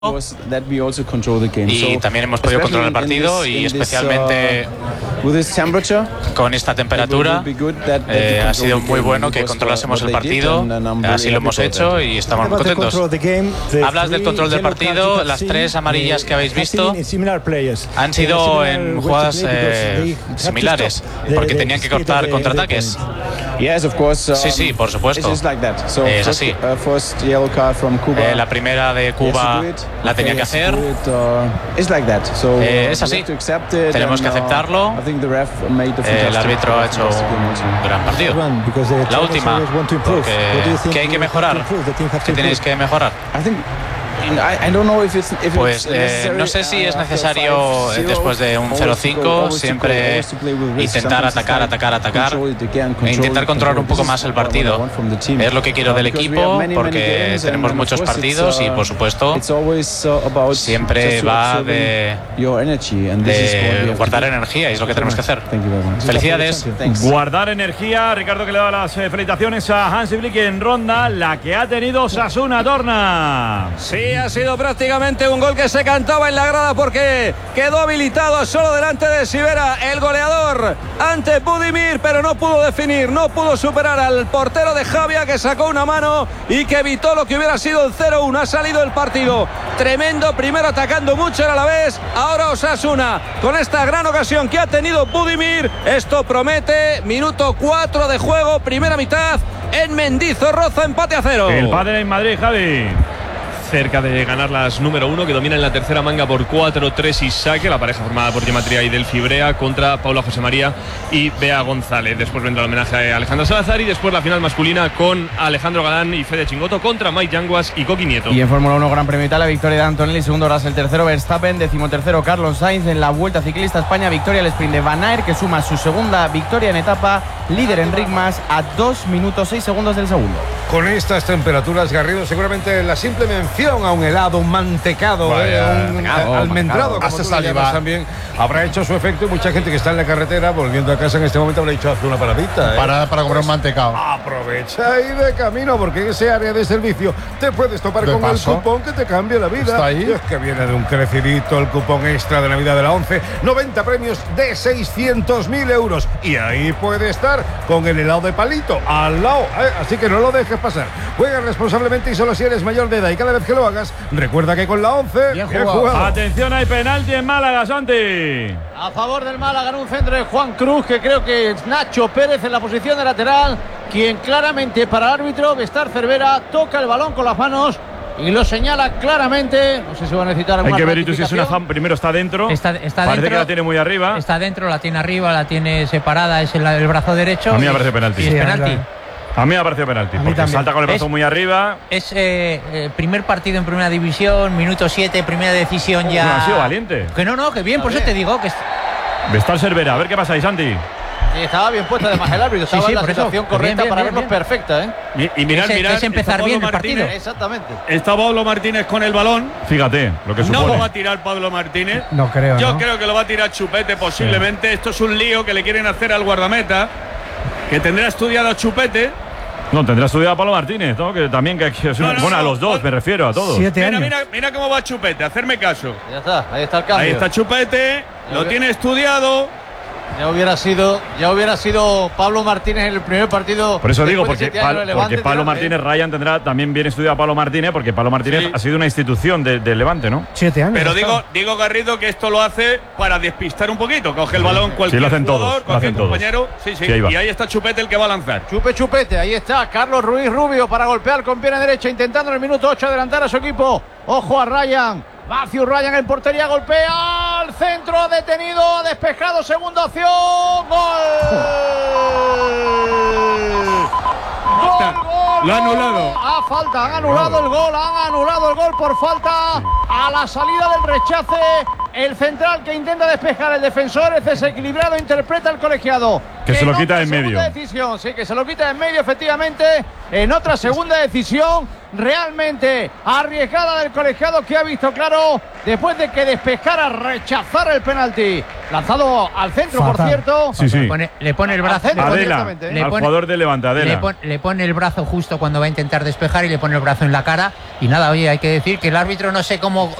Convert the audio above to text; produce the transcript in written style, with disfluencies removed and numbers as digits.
y también hemos podido controlar el partido y especialmente con esta temperatura ha sido muy bueno que controlásemos el partido, así lo hemos hecho y estamos muy contentos. Hablas del control del partido, las 3 amarillas que habéis visto han sido en jugadas similares porque tenían que cortar contraataques. Sí, por supuesto. Es así. La primera de Cuba la tenía que hacer. Es así. Tenemos que aceptarlo. El árbitro ha hecho un gran partido. La última, ¿qué hay que mejorar? ¿Qué tenéis que mejorar? Pues no sé si es necesario después de un 0-5 siempre intentar atacar e intentar controlar un poco más el partido. Es lo que quiero del equipo porque tenemos muchos partidos y por supuesto siempre va de guardar energía y es lo que tenemos que hacer. Felicidades. Guardar energía. Ricardo, que le da las felicitaciones a Hansi Flick en ronda, la que ha tenido Osasuna Dorna. Sí, ha sido prácticamente un gol que se cantaba en la grada porque quedó habilitado solo delante de Sivera, el goleador, ante Budimir, pero no pudo definir, no pudo superar al portero de Javia, que sacó una mano y que evitó lo que hubiera sido el 0-1. Ha salido el partido tremendo, primero atacando mucho a la vez, ahora Osasuna con esta gran ocasión que ha tenido Budimir. Esto promete. Minuto 4 de juego, primera mitad en Mendizorroza, empate a 0. El Padre en Madrid, Javi. Cerca de ganar las número 1, que domina en la tercera manga por 4-3 y saque, la pareja formada por Gematria y Delphi Brea contra Paula José María y Bea González. Después vendrá el homenaje a Alejandra Salazar y después la final masculina con Alejandro Galán y Fede Chingoto contra Mike Yanguas y Coqui Nieto. Y en Fórmula 1 Gran Premio Italia, victoria de Antonelli, segundo Russell, tercero Verstappen, decimotercero Carlos Sainz. En la Vuelta Ciclista España, victoria al sprint de Van Aert, que suma su segunda victoria en etapa, líder Enric Mas a 2 minutos 6 segundos del segundo. Con estas temperaturas, Garrido, seguramente la simple mención a un helado, un mantecado, un almendrado, como tú lo llamas también, habrá hecho su efecto y mucha gente que está en la carretera volviendo a casa en este momento habrá dicho: haz una paradita. Para comer un mantecado. Aprovecha ahí de camino, porque en ese área de servicio te puedes topar con el cupón que te cambia la vida. Está ahí. Y es que viene de un crecidito el cupón extra de Navidad de la 11, 90 premios de 600.000 euros. Y ahí puede estar con el helado de palito al lado, así que no lo dejes pasar. Juega responsablemente y solo si eres mayor de edad, y cada vez que lo hagas, recuerda que con la 11, bien jugado. Atención, hay penalti en Málaga, Santi. A favor del Málaga, en un centro de Juan Cruz, que creo que es Nacho Pérez en la posición de lateral, quien claramente para el árbitro, Bestar Cervera, toca el balón con las manos y lo señala claramente. No sé si va a necesitar alguna. Hay que ver si es una fan. Primero está dentro. Está parece dentro, que la tiene muy arriba. Está dentro, la tiene arriba, la tiene separada, es el brazo derecho. A mí me parece penalti. Y es penalti. A mí me ha parecido penalti, porque también salta con el brazo muy arriba. Es primer partido en primera división, minuto 7, primera decisión ya. No, ha sido valiente. Que no, que bien, por eso te digo que. Bestar Cervera, a ver qué pasa ahí, Santi. Y estaba bien puesta además el árbitro, estaba en la situación correcta para vernos perfecta. Y mirad, es empezar bien el partido. Exactamente. Está Pablo Martínez con el balón. Fíjate lo que supone. No lo va a tirar Pablo Martínez. No creo. Yo creo que lo va a tirar Chupete posiblemente. Sí. Esto es un lío que le quieren hacer al guardameta, que tendrá estudiado a Chupete. No, tendrá estudiado a Pablo Martínez, ¿no? Que también bueno, a los dos, me refiero, a todos. Mira cómo va Chupete, hacerme caso. Ya está, ahí está el cambio. Ahí está Chupete, lo tiene estudiado. Ya hubiera sido Pablo Martínez en el primer partido. Por eso digo, porque Pablo Martínez, Ryan tendrá también bien estudiado a Pablo Martínez, porque Pablo Martínez ha sido una institución del Levante, ¿no? 7 años. Pero digo Garrido, que esto lo hace para despistar un poquito. Coge el balón cualquier jugador, cualquier compañero. Sí, y ahí está Chupete el que va a lanzar. Chupete, ahí está Carlos Ruiz Rubio para golpear con pierna derecha, intentando en el minuto 8 adelantar a su equipo. Ojo a Ryan. Matthew Ryan en portería, golpea al centro, detenido, despejado, segunda opción, gol. Lo ha anulado. Han anulado el gol por falta a la salida del rechace el central que intenta despejar, el defensor es desequilibrado, interpreta el colegiado. Que se lo quita de en medio. Decisión, sí, que se lo quita de en medio, efectivamente. En otra segunda decisión, realmente arriesgada del colegiado, que ha visto claro después de que despejara, rechazar el penalti. Lanzado al centro, Fatal. por cierto. Sí, sí. Le pone el brazo. Adela, al jugador de Levante, Adela. Le pone el brazo justo cuando va a intentar despejar y le pone el brazo en la cara. Y nada, oye, hay que decir que el árbitro no sé cómo